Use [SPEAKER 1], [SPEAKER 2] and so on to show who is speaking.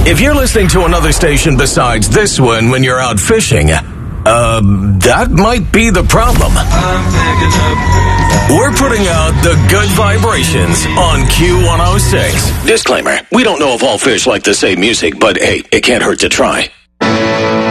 [SPEAKER 1] If you're listening to another station besides this one when you're out fishing, that might be the problem. We're putting out the good vibrations on Q106. Disclaimer, we don't know if all fish like the same music, but hey, it can't hurt to try.